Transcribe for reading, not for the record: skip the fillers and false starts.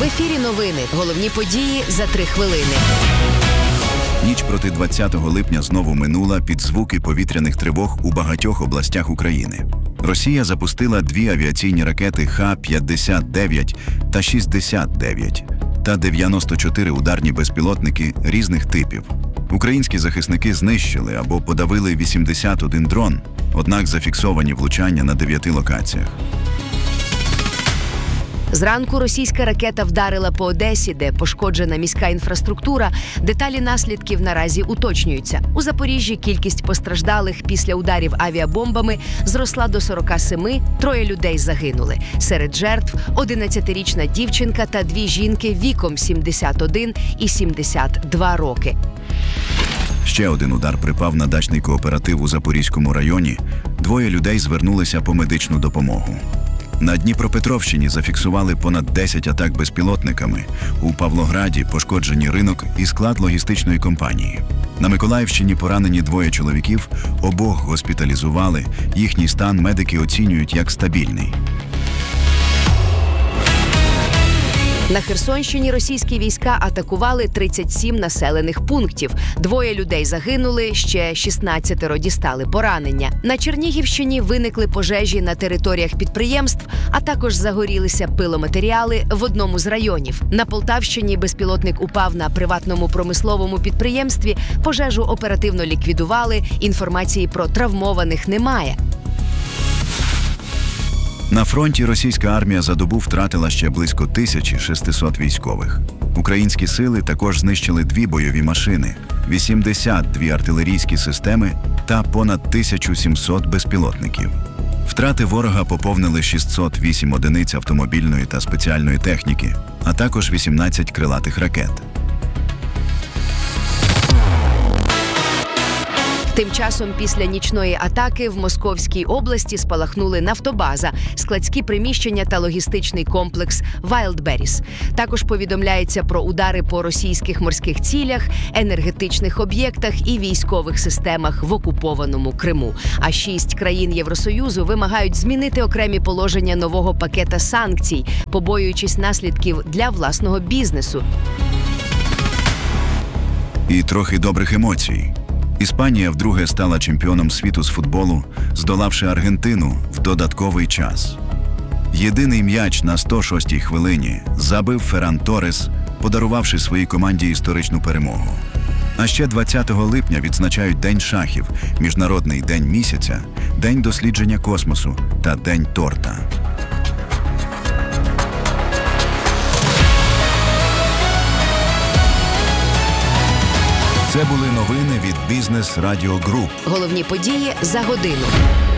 В ефірі новини. Головні події за 3 хвилини. Ніч проти 20 липня знову минула під звуки повітряних тривог у багатьох областях України. Росія запустила 2 авіаційні ракети Х-59 та 69 та 94 ударні безпілотники різних типів. Українські захисники знищили або подавили 81 дрон, однак зафіксовані влучання на 9 локаціях. Зранку російська ракета вдарила по Одесі, де пошкоджена міська інфраструктура. Деталі наслідків наразі уточнюються. У Запоріжжі кількість постраждалих після ударів авіабомбами зросла до 47, 3 людей загинули. Серед жертв – 11-річна дівчинка та 2 жінки віком 71 і 72 роки. Ще один удар припав на дачний кооператив у Запорізькому районі. 2 людей звернулися по медичну допомогу. На Дніпропетровщині зафіксували понад 10 атак безпілотниками. У Павлограді пошкоджені ринок і склад логістичної компанії. На Миколаївщині поранені 2 чоловіків, обох госпіталізували. Їхній стан медики оцінюють як стабільний. На Херсонщині російські війська атакували 37 населених пунктів. 2 людей загинули, ще 16 дістали поранення. На Чернігівщині виникли пожежі на територіях підприємств, а також загорілися пиломатеріали в одному з районів. На Полтавщині безпілотник упав на приватному промисловому підприємстві. Пожежу оперативно ліквідували, інформації про травмованих немає. На фронті російська армія за добу втратила ще близько 1600 військових. Українські сили також знищили 2 бойові машини, 82 артилерійські системи та понад 1700 безпілотників. Втрати ворога поповнили 608 одиниць автомобільної та спеціальної техніки, а також 18 крилатих ракет. Тим часом після нічної атаки в Московській області спалахнули нафтобаза, складські приміщення та логістичний комплекс Wildberries. Також повідомляється про удари по російських морських цілях, енергетичних об'єктах і військових системах в окупованому Криму. А 6 країн Євросоюзу вимагають змінити окремі положення нового пакета санкцій, побоюючись наслідків для власного бізнесу. І трохи добрих емоцій. Іспанія вдруге стала чемпіоном світу з футболу, здолавши Аргентину в додатковий час. Єдиний м'яч на 106-й хвилині забив Ферран Торрес, подарувавши своїй команді історичну перемогу. А ще 20 липня відзначають День шахів, Міжнародний день місяця, День дослідження космосу та День торта. Це були новини від Бізнес Радіо Груп. Головні події за годину.